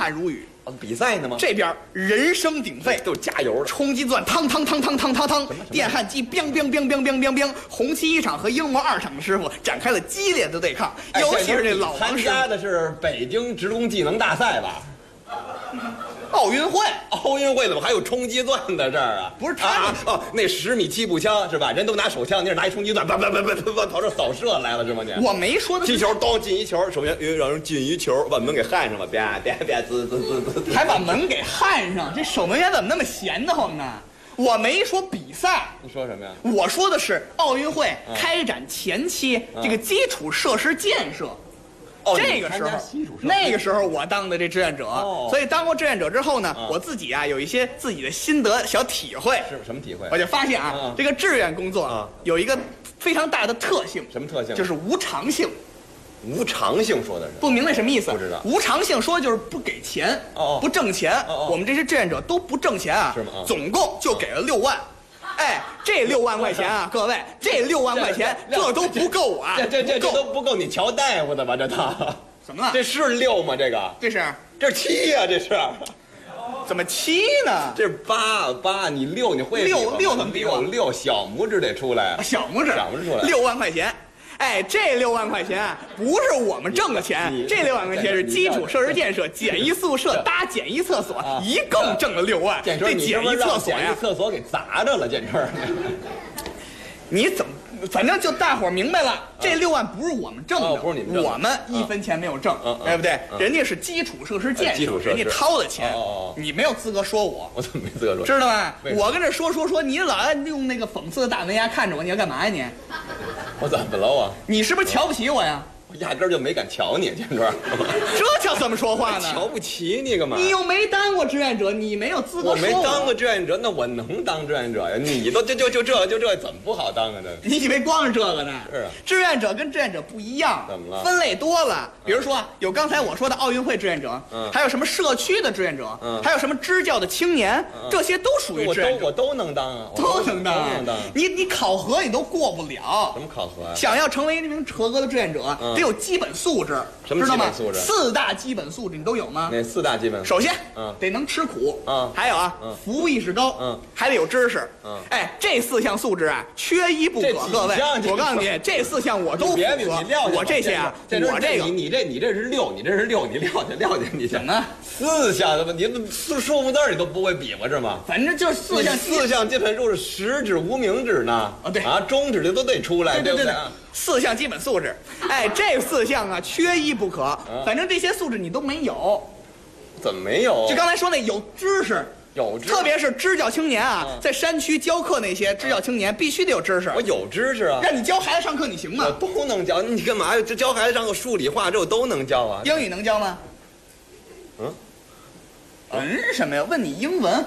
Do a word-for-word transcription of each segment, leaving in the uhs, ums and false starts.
汗如雨。 比赛呢吗？ 这边人声鼎沸， 都是加油的。 冲击钻，汤汤汤汤汤汤汤；电焊机，biang biang biang biang biang biang biang。红旗一厂和英模二厂的师傅展开了激烈的对抗， 哎、 尤其是这老王参加的是北京职工技能大赛吧？ 奥运会， 奥运会怎么还有冲击钻在这儿啊？ 不是他啊哦，那十米气步枪是吧？人都拿手枪，你是拿一冲击钻，叭叭叭叭叭跑这扫射来了是吗？你我没说的踢球，当进一球，首先让人进一球，把门给焊上了，啪啪啪，滋滋滋滋， 还把门给焊上，这守门员怎么那么闲得慌呢？我没说比赛， 你说什么呀？ 我说的是奥运会开展前期这个基础设施建设。这个时候，那个时候我当的这志愿者， 哦、 所以当过志愿者之后呢，嗯、我自己啊有一些自己的心得小体会。 是什么体会？ 我就发现啊，嗯、这个志愿工作啊有一个非常大的特性。 什么特性？ 就是无偿性。 无偿性说的是？ 不明白什么意思？ 不知道。 无偿性说就是不给钱， 哦、 不挣钱。 哦、 我们这些志愿者都不挣钱啊， 是吗？ 总共就给了六万。哎，这六万块钱啊，各位，这六万块钱这都不够啊！ 这这这这都不够你瞧大夫的吧？这套。 什么？ 这是六吗？这个？ 这是？ 这是七呀、啊！这是？ 怎么七呢？ 这是八八，你六你会六六怎么比六六小拇指得出来， 小拇指小拇指出来。 六万块钱，哎，这六万块钱不是我们挣的钱，这六万块钱是基础设施建设、简易宿舍、搭简易厕所，一共挣了六万。 这简易厕所呀， 厕所给砸着了，建春。 你怎么？反正就大伙儿明白了，这六万不是我们挣的， 哦、不是你们挣的， 我们一分钱没有挣， 嗯、 对不对？ 嗯、 人家是基础设施建设，人家掏的钱， 哦、 你没有资格说我。 我怎么没资格说？ 知道吧？我跟这说说说，你老爱用那个讽刺的大门牙看着我，你要干嘛呀你？ 我怎么了我？ 你是不是瞧不起我呀？ 我压根儿就没敢瞧你，建春。 这叫怎么说话呢？ 瞧不起你干嘛？ 你又没当过志愿者，你没有资格说我。 我没当过志愿者，那我能当志愿者呀？你都就就就这就这怎么不好当啊？这你以为光是这个呢？ 是啊。 志愿者跟志愿者不一样， 怎么了？ 分类多了。比如说有刚才我说的奥运会志愿者，嗯，还有什么社区的志愿者，嗯，还有什么支教的青年， 嗯、 这些都属于志愿者。 我都我都能当啊， 都能当， 都能当。 你你考核你都过不了。 什么考核呀？ 想要成为一名合格的志愿者，得有基本素质。 什么基本素质？ 四大基本素质你都有吗？ 哪四大基本？ 首先， 嗯， 得能吃苦， 嗯， 还有啊， 嗯， 服务意识高， 嗯， 还得有知识， 嗯， 哎，这四项素质啊，缺一不可。各位，我告诉你，这四项我都符合。我这些啊，我这个， 你你这你这是六，你这是六，你撂下撂下，你怎么四项的问题？四数目字你都不会比划是吗？ 反正就是四项， 四项基本数是实指、无名指呢。 啊，对啊，中指的都得出来， 对不对？ 四项基本素质，哎，这四项啊，缺一不可。反正这些素质你都没有， 怎么没有？ 就刚才说那有知识， 有知识， 特别是支教青年啊，在山区教课那些支教青年必须得有知识。 我有知识啊， 让你教孩子上课你行吗？ 我都能教，你干嘛呀？这教孩子上课数理化这我都能教啊。 英语能教吗？ 嗯， 嗯什么呀？问你英文。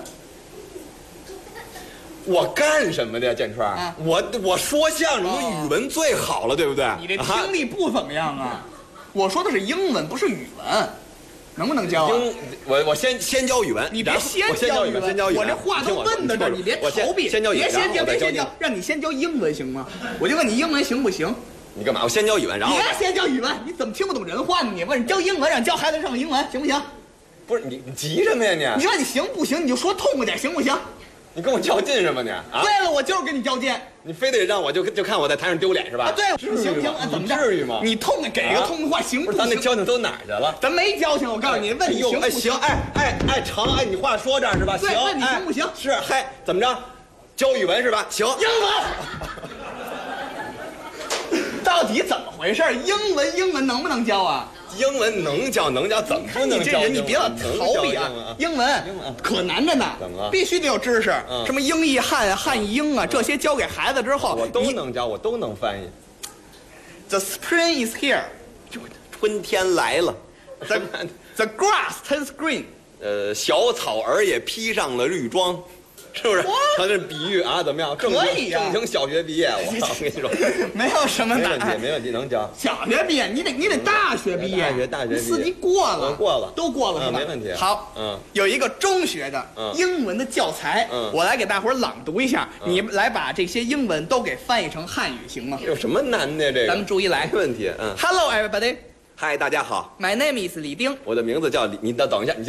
我干什么的呀，建川？啊、我我说相声，我语文最好了，对不对？ 你这听力不怎么样啊！我说的是英文，不是语文，能不能教啊？ 英，我我先先教语文， 你别先教语文，先教语文。 我这话都问到这儿，你别逃避。 先教语文， 别先教，别先教，让你先教英文行吗？我就问你英文行不行？ 你干嘛？我先教语文，然后别先教语文，你怎么听不懂人话呢？你问教英文，让教孩子上英文行不行？ 不是你你急什么呀你？ 你说你行不行？你就说痛快点行不行？ 你跟我较劲是吗你？啊， 对了，我就是跟你较劲。 你非得让我就就看我在台上丢脸是吧？ 啊，对，行不行？怎么至于吗？ 你痛快给个痛快话行不行？ 咱那交情都哪儿去了？ 咱没交情，我告诉你，问你行不行？ 哎哎哎成哎，你话说这儿是吧？行， 问你行不行？ 是嗨，怎么着？教语文是吧？行， 英文。到底怎么回事？英文英文能不能教啊？ 英文能教能教，怎么不能教？ 你这人你别老逃避啊！英文可难着呢， 怎么了？ 必须得有知识，什么英译汉、汉译英啊，这些教给孩子之后， 我都能教，我都能翻译。 The spring is here， 春天来了。 The the grass turns green， 呃，小草儿也披上了绿装。是不是？他这比喻啊，怎么样？ 可以呀、 啊，正经小学毕业，我我跟你说， 没有什么难， 没问题，没问题，能教。 小学毕业，你得你得大学毕业， 大学大学毕业， 四级过了， 过了， 都过了是吧？ 没问题。 好， 嗯， 有一个中学的英文的教材， 嗯， 我来给大伙儿朗读一下，你来把这些英文都给翻译成汉语，行吗？ 有什么难的这个？ 咱们注意来， 没问题。嗯 ，Hello everybody， 嗨，大家好 ，My name is 李丁， 我的名字叫李，你等等一下，你。